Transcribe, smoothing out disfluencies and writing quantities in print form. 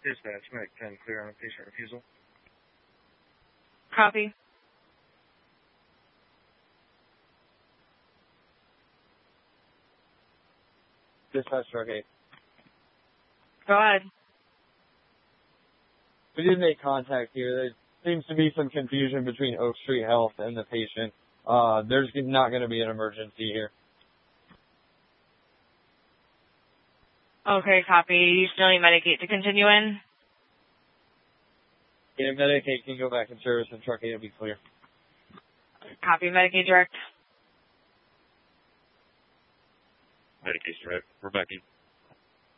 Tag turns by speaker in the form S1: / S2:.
S1: Dispatch, Medic 10, clear on patient refusal.
S2: Copy.
S3: Dispatch Truck 8.
S2: Go ahead.
S3: We did make contact here. There seems to be some confusion between Oak Street Health and the patient. There's not going to be an emergency here.
S2: Okay, copy. You still need Medicaid to continue in?
S3: Yeah, Medicaid can go back in service and Truck 8 will be clear.
S2: Copy. Medicaid direct.
S4: Medicaid direct. We're back in.